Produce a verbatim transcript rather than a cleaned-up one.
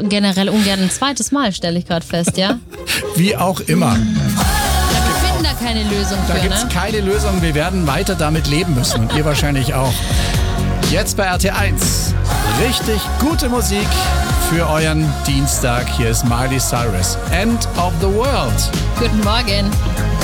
generell ungern ein zweites Mal, stelle ich gerade fest, ja? Wie auch immer. Wir finden da keine Lösung Da für, gibt es ne? keine Lösung. Wir werden weiter damit leben müssen. Und ihr wahrscheinlich auch. Jetzt bei R T eins. Richtig gute Musik für euren Dienstag. Hier ist Miley Cyrus. End of the World. Guten Morgen.